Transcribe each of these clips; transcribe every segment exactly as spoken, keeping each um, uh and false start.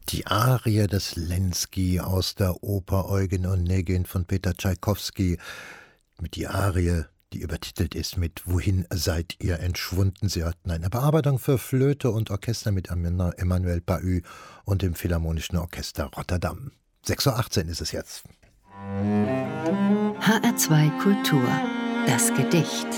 Die Arie des Lenski aus der Oper Eugen Onegin von Peter Tschaikowski. Mit die Arie, die übertitelt ist mit »Wohin seid ihr entschwunden?« Sie hörten eine Bearbeitung für Flöte und Orchester mit Emmanuel Pahü und dem Philharmonischen Orchester Rotterdam. sechs Uhr achtzehn ist es jetzt. H R zwei Kultur. Das Gedicht.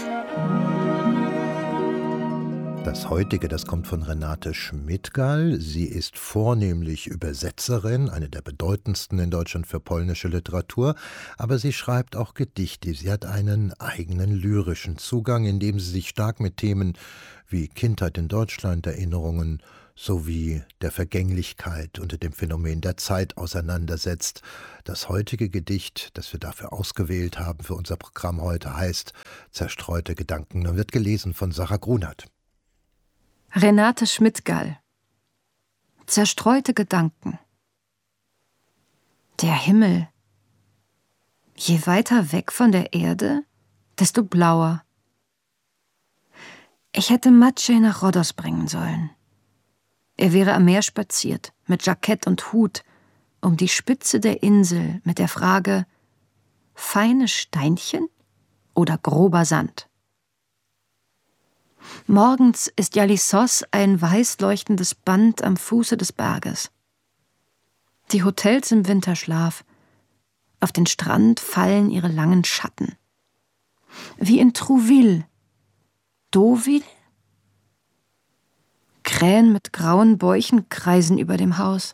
Das heutige, das kommt von Renate Schmidgall. Sie ist vornehmlich Übersetzerin, eine der bedeutendsten in Deutschland für polnische Literatur, aber sie schreibt auch Gedichte. Sie hat einen eigenen lyrischen Zugang, in dem sie sich stark mit Themen wie Kindheit in Deutschland, Erinnerungen sowie der Vergänglichkeit unter dem Phänomen der Zeit auseinandersetzt. Das heutige Gedicht, das wir dafür ausgewählt haben für unser Programm heute, heißt »Zerstreute Gedanken« und wird gelesen von Sarah Grunert. Renate Schmidgall. Zerstreute Gedanken. Der Himmel. Je weiter weg von der Erde, desto blauer. Ich hätte Maciej nach Rhodos bringen sollen. Er wäre am Meer spaziert, mit Jackett und Hut, um die Spitze der Insel mit der Frage: feine Steinchen oder grober Sand? Morgens ist Jalissos ein weiß leuchtendes Band am Fuße des Berges. Die Hotels im Winterschlaf. Auf den Strand fallen ihre langen Schatten. Wie in Trouville. Deauville? Krähen mit grauen Bäuchen kreisen über dem Haus.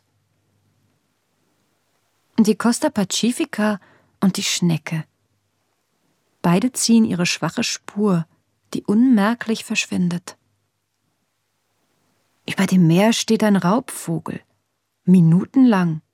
Die Costa Pacifica und die Schnecke. Beide ziehen ihre schwache Spur, die unmerklich verschwindet. Über dem Meer steht ein Raubvogel, minutenlang.